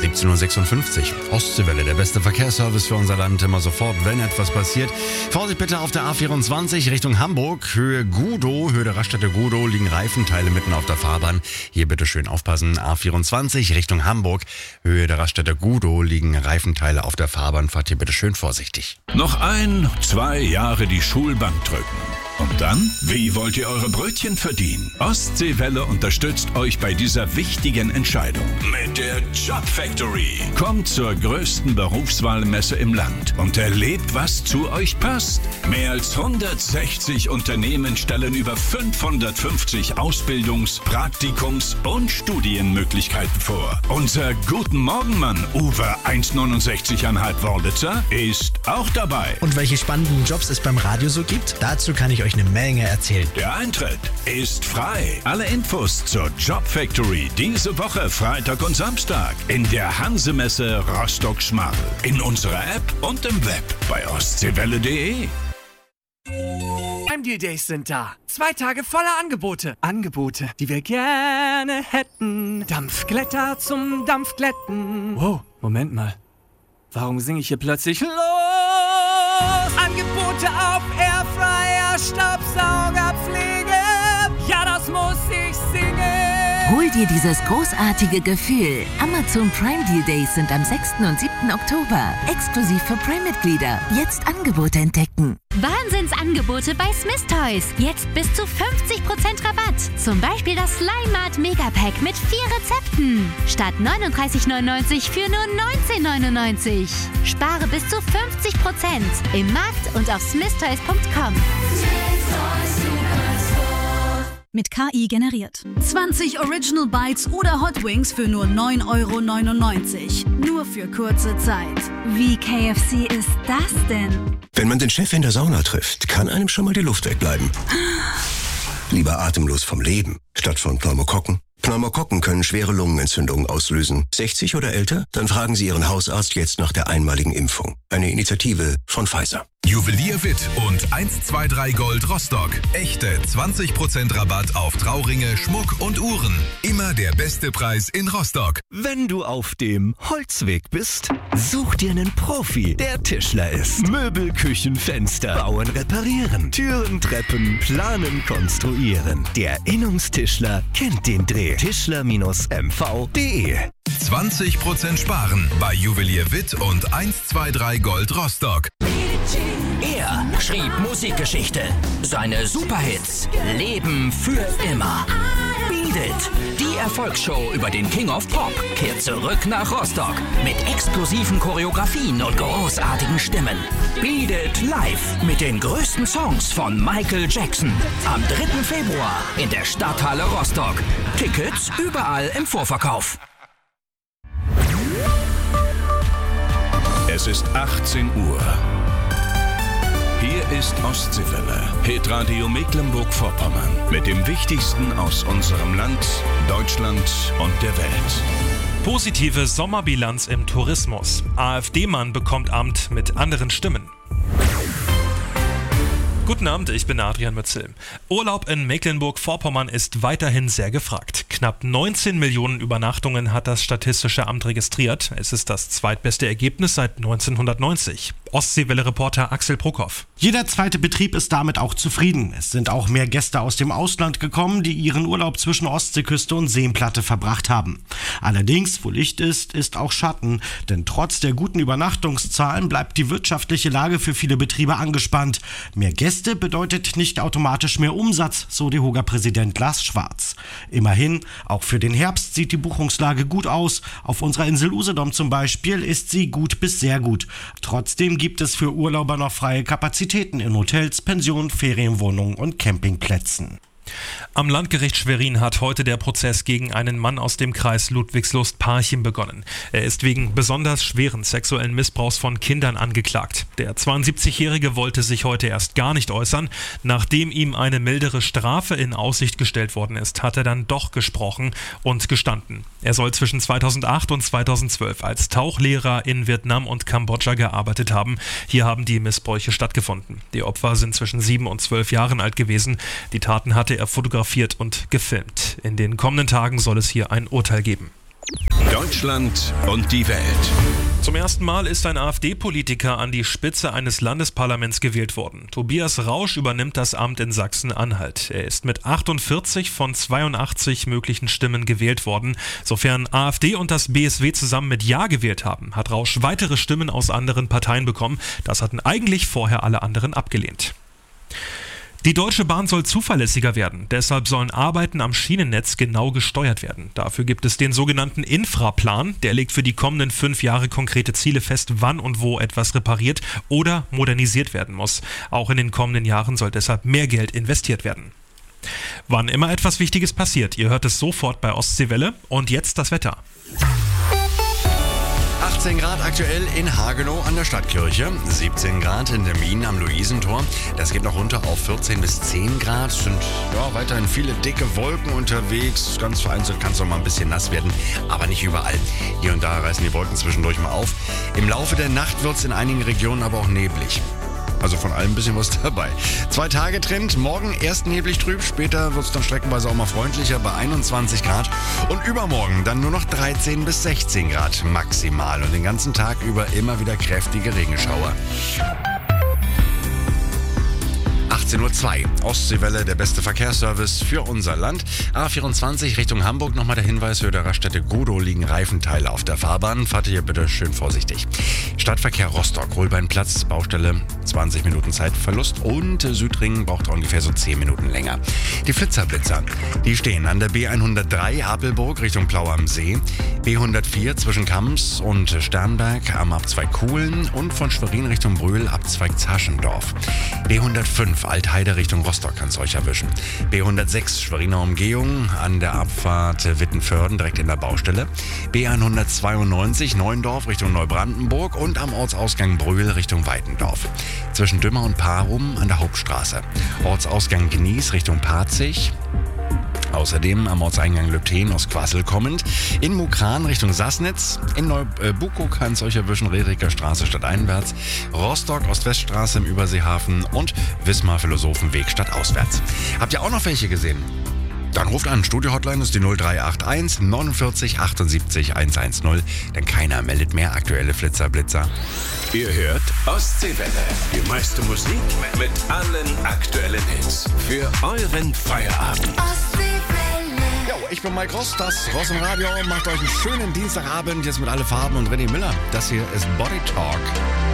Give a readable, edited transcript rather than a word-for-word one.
17:56 Uhr. Ostseewelle, der beste Verkehrsservice für unser Land, immer sofort, wenn etwas passiert. Vorsicht bitte auf der A24 Richtung Hamburg, Höhe Gudow, Höhe der Raststätte Gudow, liegen Reifenteile mitten auf der Fahrbahn. Hier bitte schön aufpassen. A24 Richtung Hamburg, Höhe der Raststätte Gudow, liegen Reifenteile auf der Fahrbahn. Fahrt hier bitte schön vorsichtig. Noch 2 Jahre die Schulbank drücken. Und dann? Wie wollt ihr eure Brötchen verdienen? Ostseewelle unterstützt euch bei dieser wichtigen Entscheidung. Mit der Job Factory. Kommt zur größten Berufswahlmesse im Land und erlebt, was zu euch passt. Mehr als 160 Unternehmen stellen über 550 Ausbildungs-, Praktikums- und Studienmöglichkeiten vor. Unser Guten Morgenmann Uwe 1,69,5 Wörlitzer ist auch dabei. Und welche spannenden Jobs es beim Radio so gibt, dazu kann ich euch eine Menge erzählen. Der Eintritt ist frei. Alle Infos zur Job Factory diese Woche Freitag und Samstag in der Hansemesse Rostock-Schmarl. In unserer App und im Web bei ostseewelle.de. Prime Deal Days sind da. 2 Tage voller Angebote. Angebote, die wir gerne hätten. Dampfglätter zum Dampfglätten. Wow, Moment mal. Warum singe ich hier plötzlich los? Angebote auf Airfryer, Staubsaugerpflege. Ja, das muss ich singen. Hol dir dieses großartige Gefühl. Amazon Prime Deal Days sind am 6. und 7. Oktober. Exklusiv für Prime-Mitglieder. Jetzt Angebote entdecken. Wahnsinnsangebote bei Smith Toys. Jetzt bis zu 50% Rabatt. Zum Beispiel das Slime-Mart Megapack mit 4 Rezepten. Statt 39,99 für nur 19,99. Spare bis zu 50% im Markt und auf smithtoys.com. Mit KI generiert. 20 Original Bites oder Hot Wings für nur 9,99 €. Nur für kurze Zeit. Wie KFC ist das denn? Wenn man den Chef in der Sauna trifft, kann einem schon mal die Luft wegbleiben. Lieber atemlos vom Leben, statt von Pneumokokken. Pneumokokken können schwere Lungenentzündungen auslösen. 60 oder älter? Dann fragen Sie Ihren Hausarzt jetzt nach der einmaligen Impfung. Eine Initiative von Pfizer. Juwelier Witt und 123 Gold Rostock. Echte 20% Rabatt auf Trauringe, Schmuck und Uhren. Immer der beste Preis in Rostock. Wenn du auf dem Holzweg bist, such dir einen Profi, der Tischler ist. Möbel, Küchen, Fenster, bauen, reparieren. Türen, Treppen, planen, konstruieren. Der Innungstischler kennt den Dreh. Tischler-mv.de 20% sparen bei Juwelier Witt und 123 Gold Rostock. Er schrieb Musikgeschichte. Seine Superhits leben für immer. Beat It, die Erfolgsshow über den King of Pop, kehrt zurück nach Rostock mit exklusiven Choreografien und großartigen Stimmen. Beat It live mit den größten Songs von Michael Jackson. Am 3. Februar in der Stadthalle Rostock. Tickets überall im Vorverkauf. Es ist 18 Uhr. Hier ist Ostseewelle, Hitradio Mecklenburg-Vorpommern mit dem Wichtigsten aus unserem Land, Deutschland und der Welt. Positive Sommerbilanz im Tourismus. AfD-Mann bekommt Amt mit anderen Stimmen. Guten Abend, ich bin Adrian Mützel. Urlaub in Mecklenburg-Vorpommern ist weiterhin sehr gefragt. Knapp 19 Millionen Übernachtungen hat das Statistische Amt registriert. Es ist das zweitbeste Ergebnis seit 1990. Ostseewelle-Reporter Axel Prokop. Jeder zweite Betrieb ist damit auch zufrieden. Es sind auch mehr Gäste aus dem Ausland gekommen, die ihren Urlaub zwischen Ostseeküste und Seenplatte verbracht haben. Allerdings, wo Licht ist, ist auch Schatten. Denn trotz der guten Übernachtungszahlen bleibt die wirtschaftliche Lage für viele Betriebe angespannt. Mehr Gäste bedeutet nicht automatisch mehr Umsatz, so DEHOGA-Präsident Lars Schwarz. Immerhin, auch für den Herbst sieht die Buchungslage gut aus. Auf unserer Insel Usedom zum Beispiel ist sie gut bis sehr gut. Trotzdem gibt es für Urlauber noch freie Kapazitäten in Hotels, Pensionen, Ferienwohnungen und Campingplätzen. Am Landgericht Schwerin hat heute der Prozess gegen einen Mann aus dem Kreis Ludwigslust-Parchim begonnen. Er ist wegen besonders schweren sexuellen Missbrauchs von Kindern angeklagt. Der 72-Jährige wollte sich heute erst gar nicht äußern. Nachdem ihm eine mildere Strafe in Aussicht gestellt worden ist, hat er dann doch gesprochen und gestanden. Er soll zwischen 2008 und 2012 als Tauchlehrer in Vietnam und Kambodscha gearbeitet haben. Hier haben die Missbräuche stattgefunden. Die Opfer sind zwischen 7 und 12 Jahren alt gewesen. Die Taten hatte er fotografiert und gefilmt. In den kommenden Tagen soll es hier ein Urteil geben. Deutschland und die Welt. Zum ersten Mal ist ein AfD-Politiker an die Spitze eines Landesparlaments gewählt worden. Tobias Rausch übernimmt das Amt in Sachsen-Anhalt. Er ist mit 48 von 82 möglichen Stimmen gewählt worden. Sofern AfD und das BSW zusammen mit Ja gewählt haben, hat Rausch weitere Stimmen aus anderen Parteien bekommen. Das hatten eigentlich vorher alle anderen abgelehnt. Die Deutsche Bahn soll zuverlässiger werden. Deshalb sollen Arbeiten am Schienennetz genau gesteuert werden. Dafür gibt es den sogenannten Infraplan. Der legt für die kommenden 5 Jahre konkrete Ziele fest, wann und wo etwas repariert oder modernisiert werden muss. Auch in den kommenden Jahren soll deshalb mehr Geld investiert werden. Wann immer etwas Wichtiges passiert, ihr hört es sofort bei Ostseewelle. Und jetzt das Wetter. 18 Grad aktuell in Hagenow an der Stadtkirche, 17 Grad in Demmin am Luisentor. Das geht noch runter auf 14 bis 10 Grad. Es sind weiterhin viele dicke Wolken unterwegs. Ganz vereinzelt kann es noch mal ein bisschen nass werden, aber nicht überall. Hier und da reißen die Wolken zwischendurch mal auf. Im Laufe der Nacht wird es in einigen Regionen aber auch neblig. Also von allem ein bisschen was dabei. 2 Tage Trend, morgen erst neblig trüb, später wird es dann streckenweise auch mal freundlicher bei 21 Grad. Und übermorgen dann nur noch 13 bis 16 Grad maximal und den ganzen Tag über immer wieder kräftige Regenschauer. 18:02 Uhr. Ostseewelle, der beste Verkehrsservice für unser Land. A24 Richtung Hamburg. Nochmal der Hinweis, Höhe der Raststätte Gudow liegen Reifenteile auf der Fahrbahn. Fahrt hier bitte schön vorsichtig. Stadtverkehr Rostock, Holbeinplatz, Baustelle, 20 Minuten Zeitverlust. Und Südring braucht ungefähr so 10 Minuten länger. Die Flitzerblitzer, die stehen an der B103 Apelburg Richtung Plau am See. B104 zwischen Kams und Sternberg am Abzweig Kuhlen und von Schwerin Richtung Brühl Abzweig Zaschendorf. B105 Altheide Richtung Rostock kann es euch erwischen. B106 Schweriner Umgehung an der Abfahrt Wittenförden direkt in der Baustelle. B192 Neuendorf Richtung Neubrandenburg und am Ortsausgang Brühl Richtung Weitendorf. Zwischen Dümmer und Parum an der Hauptstraße. Ortsausgang Gnies Richtung Parzig. Außerdem am Ortseingang Lübten aus Quassel kommend, in Mukran Richtung Sassnitz, in Neubukow kann es euch erwischen, Reriker Straße stadteinwärts, Rostock Ost-West-Straße im Überseehafen und Wismar Philosophenweg stadtauswärts. Habt ihr auch noch welche gesehen? Dann ruft an, Studio-Hotline ist die 0381 49 78 110, denn keiner meldet mehr aktuelle Flitzer-Blitzer. Ihr hört Ostseewelle, die meiste Musik mit allen aktuellen Hits für euren Feierabend. Jo, ich bin Mike Ross, das Ross im Radio, macht euch einen schönen Dienstagabend jetzt mit alle Farben und René Miller. Das hier ist Body Talk.